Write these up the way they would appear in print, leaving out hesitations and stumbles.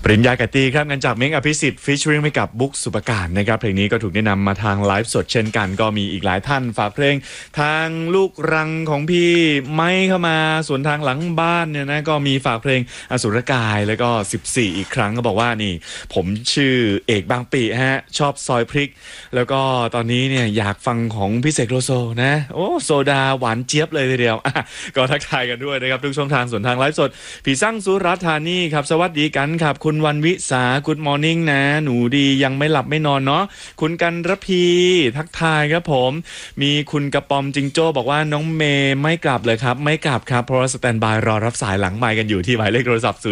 ริญญากตีครับงานจากเม้งอภิสิทธิ์ฟีเจอริ่งไปกับบุ๊กสุปการนะครับเพลงนี้ก็ถูกแนะนำมาทางไลฟ์สดเช่นกันก็มีอีกหลายท่านฝากเพลงทางลูกรังของพี่ไม้เข้ามาส่วนทางหลังบ้านเนี่ยนะก็มีฝากเพลงอสุรกายแล้วก็14อีกครั้งก็บอกว่านี่ผมชื่อเอกบางปีฮะชอบซอยพริกแล้วก็ตอนนี้เนี่ยอยากฟังของพี่เสกโลโซนะโอ้โซดาหวานเจี๊ยบเลยทีเดียวก็ทักทายกันด้วยนะครับทุกช่องทางส่วนทางไลฟ์สดพี่สั่งสุรัตน์ธานีครับสวัสดีกันครับคุณวันวิสากูดมอร์นิ่งนะหนูดียังไม่หลับไม่นอนเนาะคุณกันรพีทักทายครับผมมีคุณกระปอมจิงโจ้บอกว่าน้องเมย์ไม่กลับเลยครับไม่กลับครับเพราะว่าสแตนบายรอรับสายหลังไมค์กันอยู่ที่หมายเลขโทรศัพท์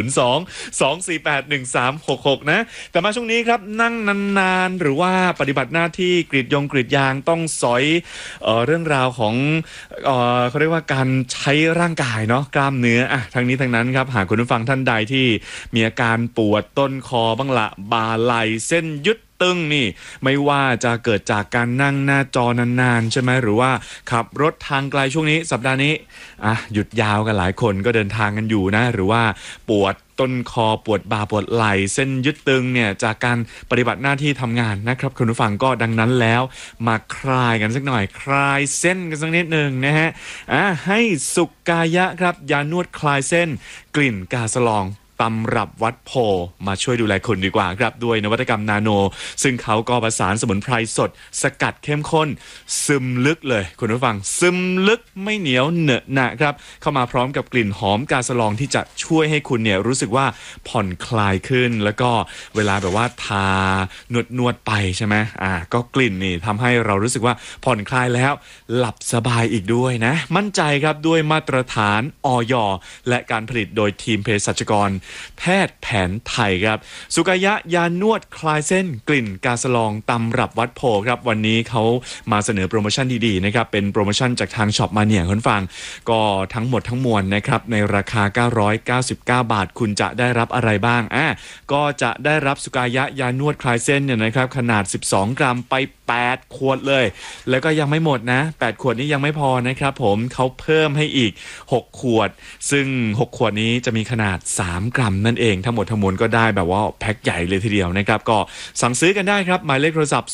02-248-1366นะแต่มาช่วงนี้ครับนั่งนานๆหรือว่าปฏิบัติหน้าที่กรีดยางต้องสอยเรื่องราวของเขาเรียกว่าการใช้ร่างกายเนาะกล้ามเนื้อทั้งนี้ทั้งนั้นครับหากคุณผู้ฟังท่านใดที่มีอาการปวดต้นคอบ้างละบ่าไหล่เส้นยึดตึงนี่ไม่ว่าจะเกิดจากการนั่งหน้าจอนานๆใช่ไหมหรือว่าขับรถทางไกลช่วงนี้สัปดาห์นี้หยุดยาวกันหลายคนก็เดินทางกันอยู่นะหรือว่าปวดต้นคอปวดบ่าปวดไหล่เส้นยึดตึงเนี่ยจากการปฏิบัติหน้าที่ทำงานนะครับคุณผู้ฟังก็ดังนั้นแล้วมาคลายกันสักหน่อยคลายเส้นกันสักนิดนึงนะฮะให้สุขกายะครับยานวดคลายเส้นกลิ่นกาสลองตำรับวัดโพมาช่วยดูแลคุณดีกว่าครับด้วยนวัตกรรมนาโนซึ่งเขาก็ประสานสมุนไพรสดสกัดเข้มข้นซึมลึกเลยคุณผู้ฟังซึมลึกไม่เหนียวเหนอะหนะครับเข้ามาพร้อมกับกลิ่นหอมกาสลองที่จะช่วยให้คุณเนี่ยรู้สึกว่าผ่อนคลายขึ้นแล้วก็เวลาแบบว่าทานวดไปใช่ไหมก็กลิ่นนี่ทำให้เรารู้สึกว่าผ่อนคลายแล้วหลับสบายอีกด้วยนะมั่นใจครับด้วยมาตรฐานอย.และการผลิตโดยทีมเภสัชกรแพทย์แผนไทยครับสุกายะยานวดคลายเส้นกลิ่นกาสลองตำรับวัดโพครับวันนี้เขามาเสนอโปรโมชั่นดีๆนะครับเป็นโปรโมชั่นจากทางช็อปมาเนี่ยคุณฟังก็ทั้งหมดทั้งมวลนะครับในราคา999 บาทคุณจะได้รับอะไรบ้างก็จะได้รับสุกายะยานวดคลายเส้นเนี่ยนะครับขนาด12 กรัมไป8 ขวดเลยแล้วก็ยังไม่หมดนะ8 ขวดนี้ยังไม่พอนะครับผมเขาเพิ่มให้อีก6 ขวดซึ่ง6 ขวดนี้จะมีขนาด3 กรัมนั่นเองทั้งหมดทั้งมวลก็ได้แบบว่าแพ็คใหญ่เลยทีเดียวนะครับก็สั่งซื้อกันได้ครับหมายเลขโทรศัพท์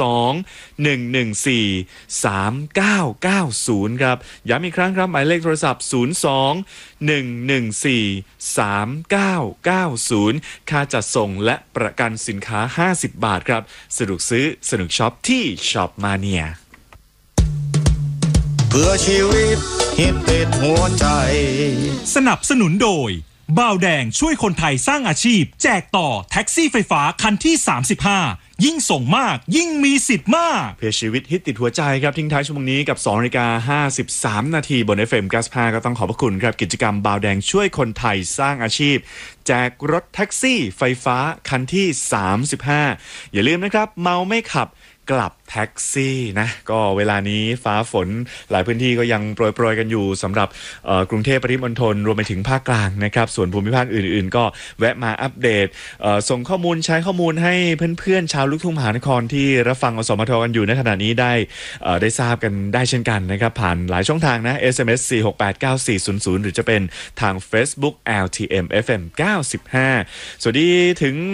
02-114-3990ครับย้ำอีกครั้งครับหมายเลขโทรศัพท์02-114-3990ค่าจัดส่งและประกันสินค้า50 บาทครับสนุกซื้อสนุกช็อปที่ช็อปมาเนียเพื่อชีวิตฮิตติดหัวใจสนับสนุนโดยบ่าวแดงช่วยคนไทยสร้างอาชีพแจกต่อแท็กซี่ไฟฟ้าคันที่35ยิ่งส่งมากยิ่งมีสิทธิ์มากเพื่อชีวิตฮิตติดหัวใจครับทิ้งท้ายชั่วโมงนี้กับ2:53 นาทีบน FM 95ก็ต้องขอบพระคุณครับกิจกรรมบ่าวแดงช่วยคนไทยสร้างอาชีพแจกรถแท็กซี่ไฟฟ้าคันที่35อย่าลืมนะครับเมาไม่ขับกลับแท็กซี่นะก็เวลานี้ฟ้าฝนหลายพื้นที่ก็ยังโปรยๆกันอยู่สำหรับกรุงเทพปริมณฑลรวมไปถึงภาคกลางนะครับส่วนภูมิภาคอื่นๆก็แวะมาอัปเดตส่งข้อมูลใช้ข้อมูลให้เพื่อนๆชาวลูกทุ่งมหานครที่รับฟังอสมทกันอยู่ในขณะนี้ได้ทราบกันได้เช่นกันนะครับผ่านหลายช่องทางนะ SMS 4689400หรือจะเป็นทาง Facebook LTM FM 95สวัสดีถึง